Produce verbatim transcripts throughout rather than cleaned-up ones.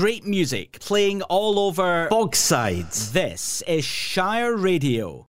great music playing all over Bogsides. This is Shire Radio.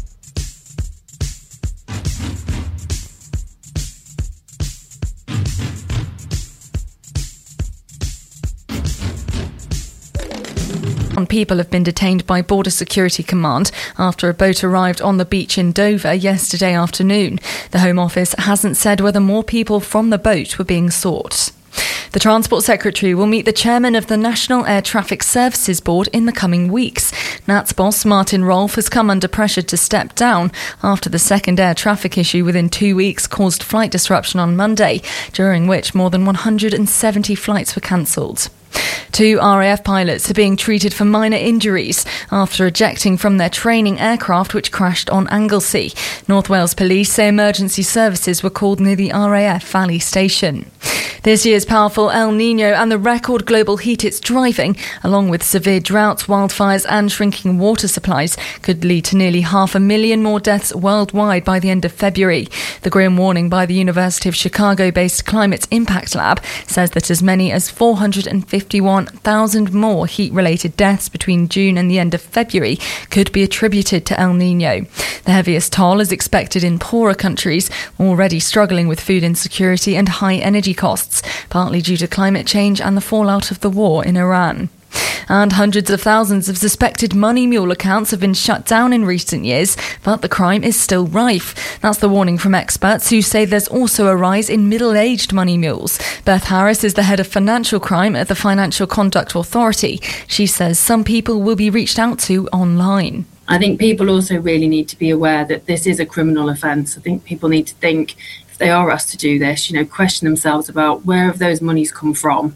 People have been detained by Border Security Command after a boat arrived on the beach in Dover yesterday afternoon. The Home Office hasn't said whether more people from the boat were being sought. The Transport Secretary will meet the chairman of the National Air Traffic Services Board in the coming weeks. N A T S boss Martin Rolfe has come under pressure to step down after the second air traffic issue within two weeks caused flight disruption on Monday, during which more than one hundred seventy flights were cancelled. Two R A F pilots are being treated for minor injuries after ejecting from their training aircraft which crashed on Anglesey. North Wales Police say emergency services were called near the R A F Valley station. This year's powerful El Niño and the record global heat it's driving, along with severe droughts, wildfires and shrinking water supplies, could lead to nearly half a million more deaths worldwide by the end of February. The grim warning by the University of Chicago-based Climate Impact Lab says that as many as four hundred fifty-one thousand more heat-related deaths between June and the end of February could be attributed to El Niño. The heaviest toll is expected in poorer countries, already struggling with food insecurity and high energy costs, partly due to climate change and the fallout of the war in Iran. And hundreds of thousands of suspected money mule accounts have been shut down in recent years, but the crime is still rife. That's the warning from experts who say there's also a rise in middle-aged money mules. Beth Harris is the head of financial crime at the Financial Conduct Authority. She says some people will be reached out to online. I think people also really need to be aware that this is a criminal offence. I think people need to think, if they are asked to do this, you know, question themselves about where have those monies come from.